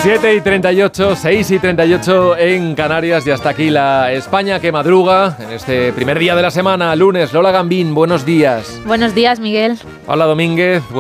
7:38, 6:38 en Canarias y hasta aquí la España que madruga en este primer día de la semana, lunes. Lola Gambín, buenos días. Buenos días, Miguel. Hola Domínguez.